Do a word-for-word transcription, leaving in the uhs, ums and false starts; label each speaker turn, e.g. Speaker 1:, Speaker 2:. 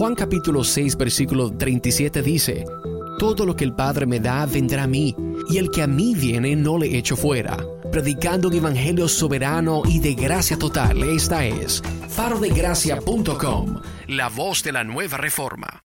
Speaker 1: Juan capítulo seis, versículo treinta y siete dice: todo lo que el Padre me da vendrá a mí, y el que a mí viene no le echo fuera. Predicando un evangelio soberano y de gracia total, esta es faro de gracia punto com, la voz de la nueva reforma.